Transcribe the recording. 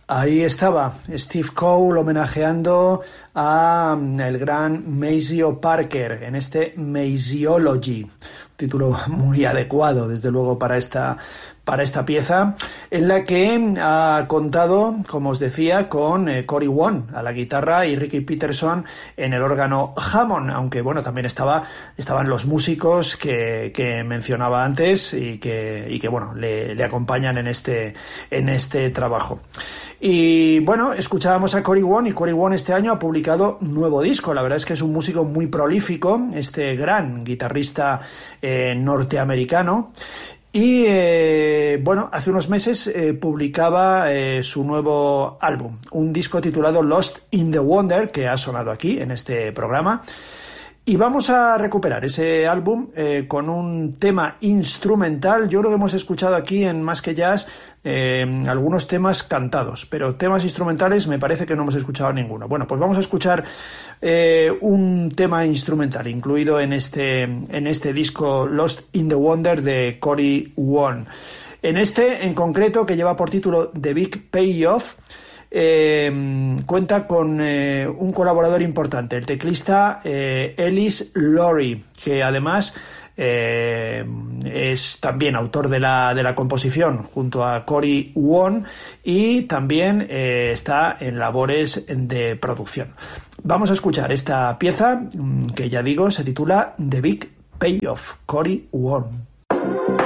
Ahí estaba Steve Cole homenajeando a el gran Maceo Parker en este Mazeology, un título muy adecuado desde luego para esta pieza, en la que ha contado, como os decía, con Cory Wong a la guitarra y Ricky Peterson en el órgano Hammond, aunque bueno, también estaban los músicos que mencionaba antes y que bueno, le acompañan en este trabajo. Y bueno, escuchábamos a Cory Wong, y Cory Wong este año ha publicado nuevo disco. La verdad es que es un músico muy prolífico, este gran guitarrista norteamericano. Y bueno, hace unos meses publicaba su nuevo álbum, un disco titulado Lost in the Wonder, que ha sonado aquí en este programa. Y vamos a recuperar ese álbum con un tema instrumental. Yo creo que hemos escuchado aquí en Más que Jazz algunos temas cantados, pero temas instrumentales me parece que no hemos escuchado ninguno. Bueno, pues vamos a escuchar un tema instrumental incluido en este disco Lost in the Wonder de Cory Wong. En concreto, que lleva por título The Big Payoff, cuenta con un colaborador importante, el teclista Ellis Lowry, que además es también autor de la composición junto a Cory Wong, y también está en labores de producción. Vamos a escuchar esta pieza que, ya digo, se titula The Big Payoff, Cory Wong.